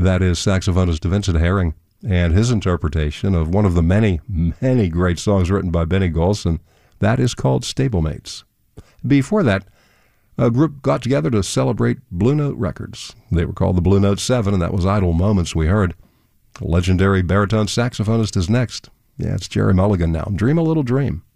That is saxophonist Vincent Herring and his interpretation of one of the many, many great songs written by Benny Golson. That is called Stablemates. Before that, a group got together to celebrate Blue Note Records. They were called the Blue Note 7, and that was Idle Moments we heard. A legendary baritone saxophonist is next. Yeah, it's Jerry Mulligan now. Dream a Little Dream.